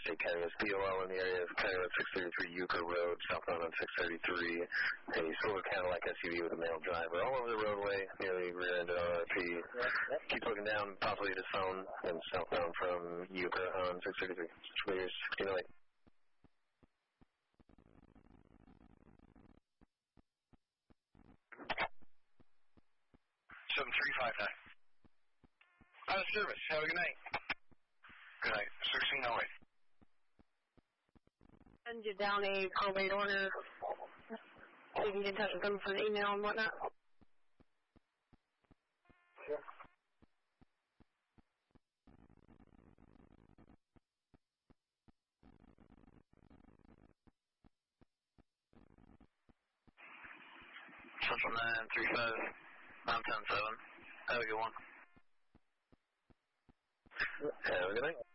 Interstate County. It's POL in the area of County Road 633 Euchre Road, southbound on 633. A silver Cadillac SUV with a male driver all over the roadway, nearly rear end of RRP. Keep looking down, possibly to his phone, and southbound from Euchre on 633. Clear 1608. 7359. Out of service. Have a good night. Good night. 1608. Send you down a probate order so you can get in touch with them for the email and whatnot. Sure. Central 935 910 7. Have a good one. Have a good night.